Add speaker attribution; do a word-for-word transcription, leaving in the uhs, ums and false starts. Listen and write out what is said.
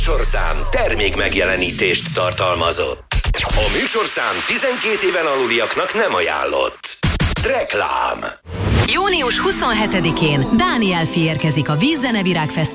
Speaker 1: Műsorszám termék megjelenítést tartalmazott. A műsorszám tizenkét éven aluliaknak nem ajánlott. Reklám.
Speaker 2: június huszonhetedikén Dániel Fi érkezik a Vízzenevirág Fesztivál